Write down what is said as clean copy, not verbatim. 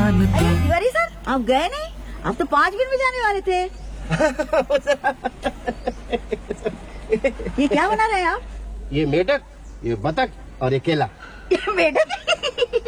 अरे तिवारी सर, आप गए नहीं? आप तो 5 मिनट में जाने वाले थे। ये क्या बना रहे हैं आप? ये मेढक, ये बतख और ये केला। ये मेढक